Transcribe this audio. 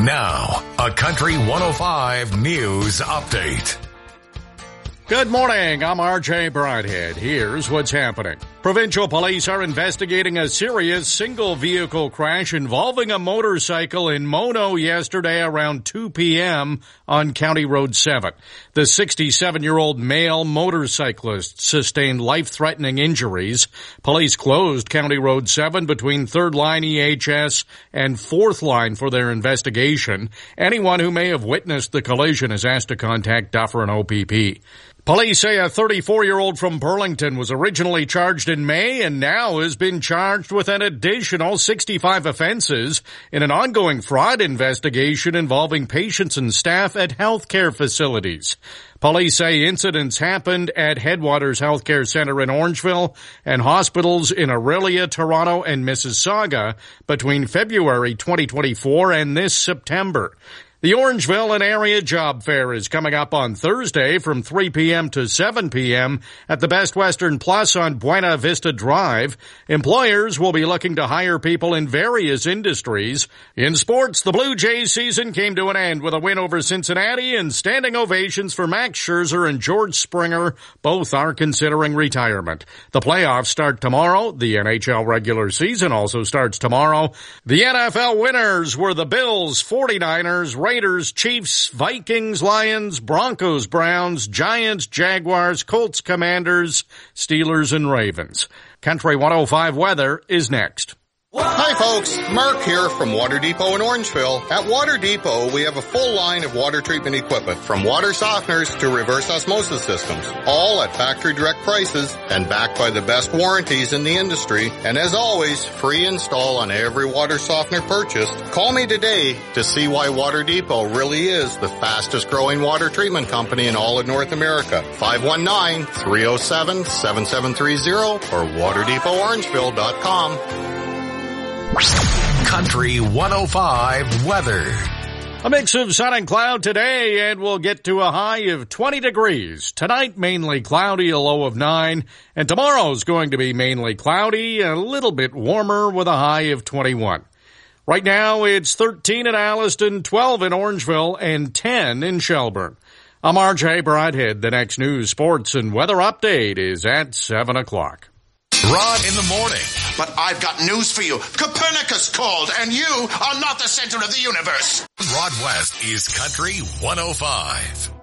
Now, a Country 105 News Update. Good morning, I'm RJ Bridhead. Here's what's happening. Provincial police are investigating a serious single-vehicle crash involving a motorcycle in Mono yesterday around 2 p.m. on County Road 7. The 67-year-old male motorcyclist sustained life-threatening injuries. Police closed County Road 7 between 3rd Line EHS and 4th Line for their investigation. Anyone who may have witnessed the collision is asked to contact Dufferin OPP. Police say a 34-year-old from Burlington was originally charged in May and now has been charged with an additional 65 offenses in an ongoing fraud investigation involving patients and staff at healthcare facilities. Police say incidents happened at Headwaters Healthcare Center in Orangeville and hospitals in Orillia, Toronto, and Mississauga between February 2024 and this September. The Orangeville and Area Job Fair is coming up on Thursday from 3 p.m. to 7 p.m. at the Best Western Plus on Buena Vista Drive. Employers will be looking to hire people in various industries. In sports, the Blue Jays season came to an end with a win over Cincinnati and standing ovations for Max Scherzer and George Springer. Both are considering retirement. The playoffs start tomorrow. The NHL regular season also starts tomorrow. The NFL winners were the Bills, 49ers, Raiders, Chiefs, Vikings, Lions, Broncos, Browns, Giants, Jaguars, Colts, Commanders, Steelers, and Ravens. Country 105 weather is next. Hi folks, Mark here from Water Depot in Orangeville. At Water Depot, we have a full line of water treatment equipment, from water softeners to reverse osmosis systems, all at factory direct prices and backed by the best warranties in the industry. And as always, free install on every water softener purchased. Call me today to see why Water Depot really is the fastest growing water treatment company in all of North America. 519-307-7730 or waterdepotorangeville.com. Country 105 weather. A mix of sun and cloud today, and we'll get to a high of 20 degrees. Tonight, mainly cloudy, a low of 9. And tomorrow's going to be mainly cloudy, a little bit warmer with a high of 21. Right now, it's 13 in Alliston, 12 in Orangeville, and 10 in Shelburne. I'm RJ Bridhead. The next news, sports, and weather update is at 7 o'clock. Rod in the morning. But I've got news for you. Copernicus called, and you are not the center of the universe. Rod West is Country 105.